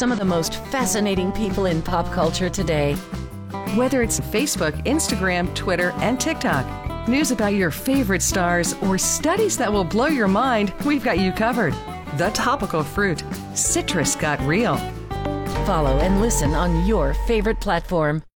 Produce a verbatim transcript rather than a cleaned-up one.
some of the most fascinating people in pop culture today. Whether it's Facebook, Instagram, Twitter, and TikTok, news about your favorite stars, or studies that will blow your mind, we've got you covered. The Topical Fruit. Citrus got real. Follow and listen on your favorite platform.